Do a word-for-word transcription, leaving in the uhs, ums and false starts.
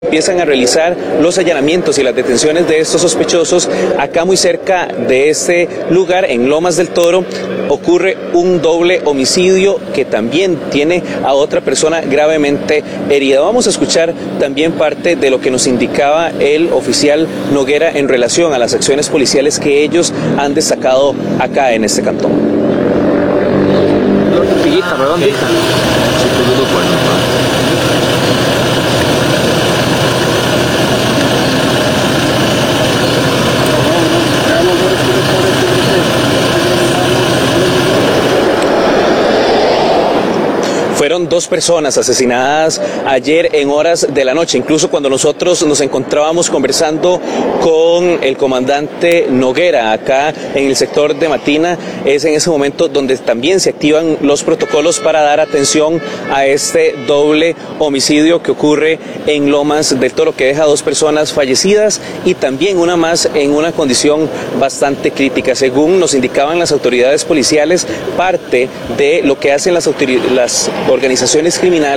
Empiezan a realizar los allanamientos y las detenciones de estos sospechosos. Acá muy cerca de este lugar, en Lomas del Toro, ocurre un doble homicidio que también tiene a otra persona gravemente herida. Vamos a escuchar también parte de lo que nos indicaba el oficial Noguera en relación a las acciones policiales que ellos han destacado acá en este cantón. Fueron dos personas asesinadas ayer en horas de la noche, incluso cuando nosotros nos encontrábamos conversando con el comandante Noguera acá en el sector de Matina. Es en ese momento donde también se activan los protocolos para dar atención a este doble homicidio que ocurre en Lomas del Toro, que deja dos personas fallecidas y también una más en una condición bastante crítica. Según nos indicaban las autoridades policiales, parte de lo que hacen las autoridades, las organizaciones criminales